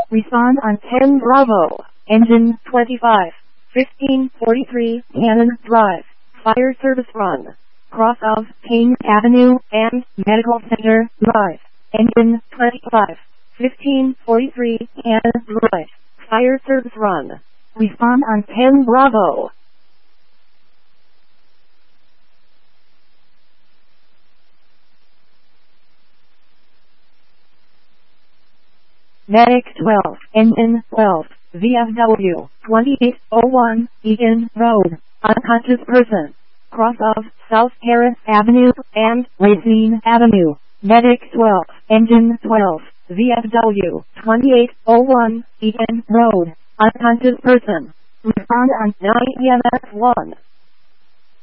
Respond on 10 Bravo. Engine 25. 1543 Cannon Drive. Fire service run. Cross of King Avenue and Medical Center Drive. Engine 25. 1543 Cannon Drive. Fire service run. Respond on 10 Bravo. Medic 12, Engine 12, VFW 2801, Eaton Road, unconscious person. Cross of South Terrace Avenue and Racine Avenue. Medic 12, Engine 12, VFW 2801, Eaton Road, unconscious person. Respond on 9 EMS 1.